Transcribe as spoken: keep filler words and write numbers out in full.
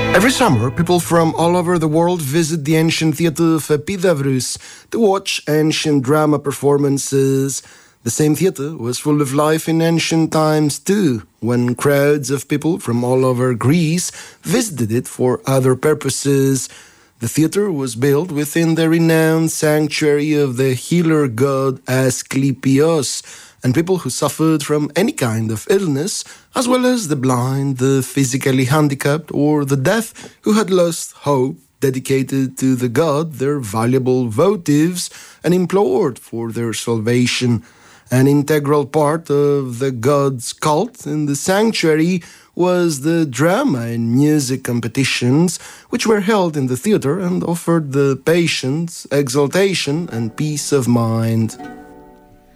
Every summer, people from all over the world visit the ancient theatre of Epidavrus to watch ancient drama performances. The same theatre was full of life in ancient times too, when crowds of people from all over Greece visited it for other purposes. The theatre was built within the renowned sanctuary of the healer god Asclepios, and people who suffered from any kind of illness, as well as the blind, the physically handicapped, or the deaf who had lost hope, dedicated to the god their valuable votives and implored for their salvation. An integral part of the god's cult in the sanctuary was the drama and music competitions, which were held in the theatre and offered the patients exaltation and peace of mind.